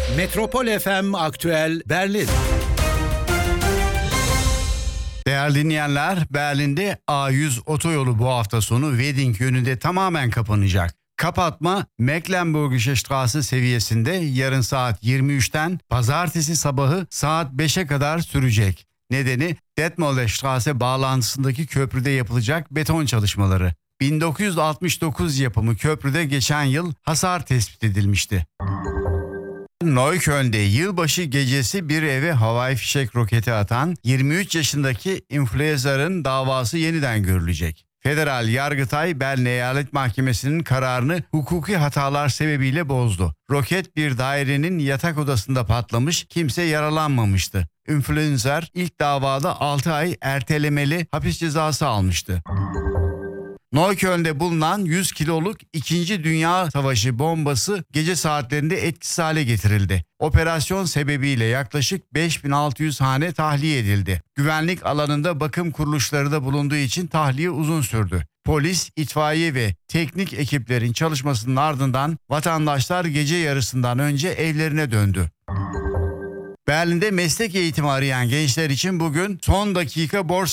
Metropol FM Aktüel Berlin. Değerli dinleyenler, Berlin'de A100 otoyolu bu hafta sonu Wedding yönünde tamamen kapanacak. Kapatma Mecklenburgische Straße seviyesinde yarın saat 23'ten pazartesi sabahı saat 5'e kadar sürecek. Nedeni Detmolder Straße bağlantısındaki köprüde yapılacak beton çalışmaları. 1969 yapımı köprüde geçen yıl hasar tespit edilmişti. Neukölln'de yılbaşı gecesi bir eve havai fişek roketi atan 23 yaşındaki influencer'ın davası yeniden görülecek. Federal Yargıtay Berlin Eyalet Mahkemesi'nin kararını hukuki hatalar sebebiyle bozdu. Roket bir dairenin yatak odasında patlamış, kimse yaralanmamıştı. Influencer ilk davada 6 ay ertelemeli hapis cezası almıştı. Neukölln'de bulunan 100 kiloluk 2. Dünya Savaşı bombası gece saatlerinde etkisiz hale getirildi. Operasyon sebebiyle yaklaşık 5600 hane tahliye edildi. Güvenlik alanında bakım kuruluşları da bulunduğu için tahliye uzun sürdü. Polis, itfaiye ve teknik ekiplerin çalışmasının ardından vatandaşlar gece yarısından önce evlerine döndü. Berlin'de meslek eğitimi arayan gençler için bugün son dakika borsa